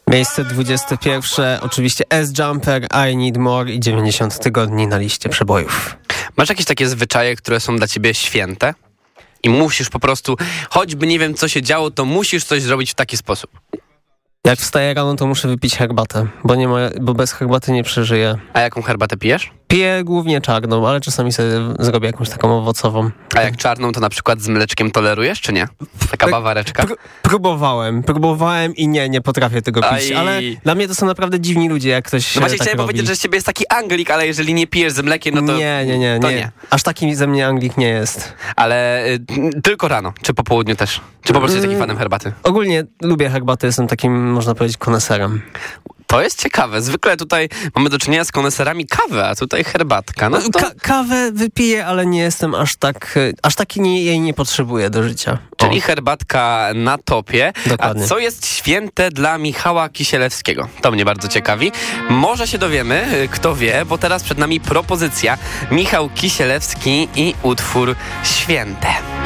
Miejsce 21, oczywiście S-Jumper, I Need More i 90 tygodni na liście przebojów. Masz jakieś takie zwyczaje, które są dla ciebie święte? I musisz po prostu, choćby nie wiem co się działo, to musisz coś zrobić w taki sposób. Jak wstaję rano, to muszę wypić herbatę, bo bez herbaty nie przeżyję. A jaką herbatę pijesz? Piję głównie czarną, ale czasami sobie zrobię jakąś taką owocową. A jak czarną, to na przykład z mleczkiem tolerujesz, czy nie? Taka bawareczka? Próbowałem i nie potrafię tego pić, ale dla mnie to są naprawdę dziwni ludzie, jak ktoś No właśnie tak chciałem robi. powiedzieć, że z ciebie jest taki Anglik, ale jeżeli nie pijesz z mlekiem, no to... Nie. Aż taki ze mnie Anglik nie jest. Ale tylko rano, czy po południu też? Czy po prostu jest taki fanem herbaty? Ogólnie lubię herbatę, jestem takim, można powiedzieć, koneserem. To jest ciekawe. Zwykle tutaj mamy do czynienia z koneserami kawy, a tutaj herbatka. No to... Kawę wypiję, ale nie jestem aż taki jej nie potrzebuję do życia. Czyli herbatka na topie. Dokładnie. A co jest święte dla Michała Kisielewskiego? To mnie bardzo ciekawi. Może się dowiemy, kto wie, bo teraz przed nami propozycja. Michał Kisielewski i utwór Święte.